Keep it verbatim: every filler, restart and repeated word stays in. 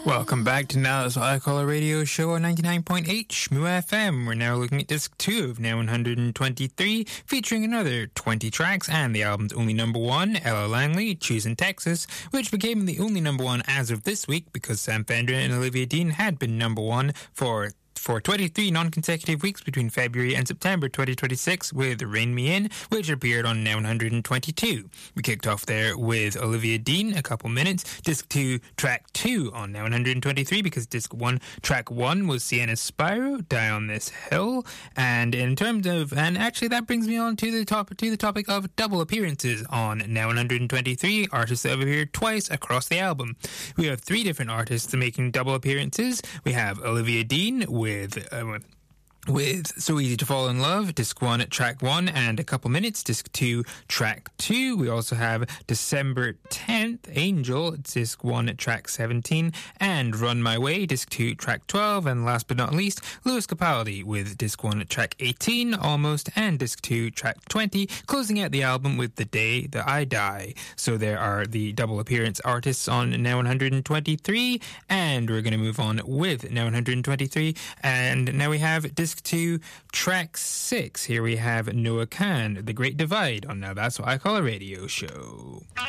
Welcome back to Now That's What I Call a Radio Show on ninety-nine point eight Shmoo F M. We're now looking at disc two of Now one hundred twenty-three, featuring another twenty tracks and the album's only number one, Ella Langley, Choosing Texas, which became the only number one as of this week because Sam Fender and Olivia Dean had been number one for for twenty-three non-consecutive weeks between February and September twenty twenty-six with Rain Me In, which appeared on Now one hundred twenty-two. We kicked off there with Olivia Dean, a couple minutes. Disc two, track two on Now one hundred twenty-three, because disc one, track one was Sienna Spyro, Die on This Hill. And in terms of, and actually that brings me on to the top to the topic of double appearances on Now one hundred twenty-three, artists that have appeared twice across the album. We have three different artists making double appearances. We have Olivia Dean with with uh, with So Easy to Fall in Love, disc one, track one, and a couple minutes, disc two, track two. We also have December tenth, Angel, disc one, track seventeen, and Run My Way, disc two, track twelve, and last but not least, Lewis Capaldi with disc one, track eighteen, Almost, and disc two, track twenty, closing out the album with The Day That I Die. So there are the double appearance artists on Now one hundred twenty-three, and we're going to move on with Now one hundred twenty-three, and now we have disc two, track six. Here we have Noah Kahan, The Great Divide on Now That's What I Call a Radio Show.